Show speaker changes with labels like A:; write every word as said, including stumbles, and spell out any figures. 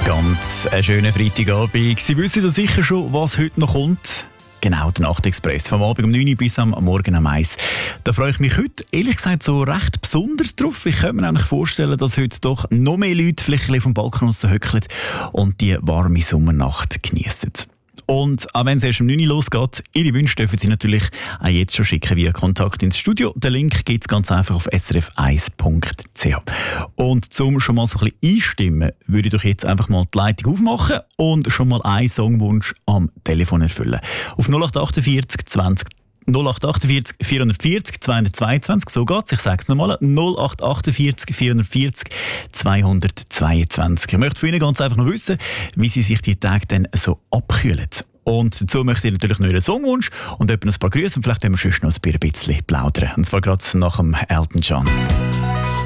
A: Ganz einen schönen Freitagabend. Sie wissen ja sicher schon, was heute noch kommt. Genau, der Nachtexpress. Vom Abend um neun Uhr bis am Morgen um eins. Da freue ich mich heute, ehrlich gesagt, so recht besonders drauf. Ich könnte mir nämlich vorstellen, dass heute doch noch mehr Leute vielleicht ein bisschen vom Balkon raus hückeln und die warme Sommernacht genießen. Und auch wenn es erst um neun Uhr losgeht, Ihre Wünsche dürfen Sie natürlich auch jetzt schon schicken via Kontakt ins Studio. Den Link gibt es ganz einfach auf s r f eins punkt c h. Und zum schon mal so ein bisschen einstimmen, würde ich doch jetzt einfach mal die Leitung aufmachen und schon mal einen Songwunsch am Telefon erfüllen. Auf null acht achtundvierzig zwanzig null acht achtundvierzig vierhundertvierzig zweihundertzweiundzwanzig, so geht's. Ich sage es nochmal, null acht achtundvierzig vierhundertvierzig zweihundertzweiundzwanzig. Ich möchte von Ihnen ganz einfach noch wissen, wie Sie sich die Tage dann so abkühlen. Und dazu möchte ich natürlich noch einen Songwunsch und ein paar Grüße und vielleicht können wir sonst noch ein bisschen plaudern. Und zwar gerade nach dem Elton John.